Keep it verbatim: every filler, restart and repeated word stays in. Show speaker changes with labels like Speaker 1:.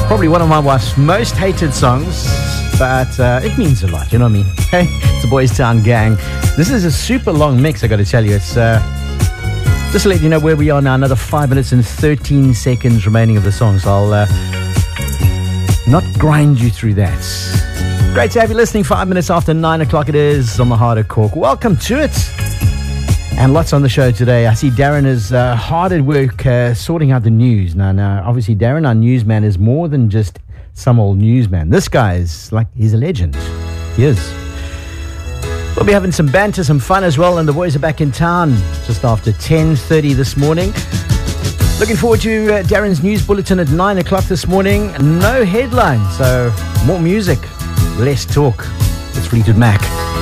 Speaker 1: Probably one of my wife's most hated songs, but uh, it means a lot, you know what I mean? Hey, it's the Boys Town Gang. This is a super long mix, I got to tell you. It's uh, just to let you know where we are now. Another five minutes and thirteen seconds remaining of the song, so I'll uh, not grind you through that. Great to have you listening. Five minutes after nine o'clock it is on the Heart of Cork. Welcome to it. And lots on the show today. I see Darren is uh, hard at work uh, sorting out the news. Now, now, obviously, Darren, our newsman, is more than just some old newsman. This guy is like, he's a legend. He is. We'll be having some banter, some fun as well, and the boys are back in town just after ten thirty this morning. Looking forward to uh, Darren's news bulletin at nine o'clock this morning. No headlines, so more music, less talk. It's Fleetwood Mac.